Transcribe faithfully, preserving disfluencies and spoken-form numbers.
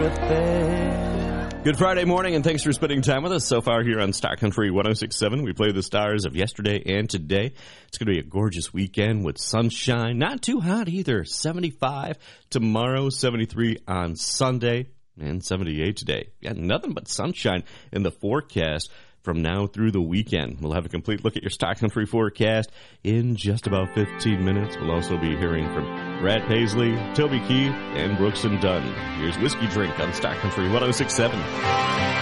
affair. Good Friday morning, and thanks for spending time with us so far here on Star Country one oh six point seven. We play the stars of yesterday and today. It's going to be a gorgeous weekend with sunshine. Not too hot either. seventy-five tomorrow, seventy-three on Sunday, and seventy-eight today. Yeah, nothing but sunshine in the forecast from now through the weekend. We'll have a complete look at your Star Country forecast in just about fifteen minutes. We'll also be hearing from Brad Paisley, Toby Keith, and Brooks and Dunn. Here's Whiskey Drink on Star Country one oh six point seven.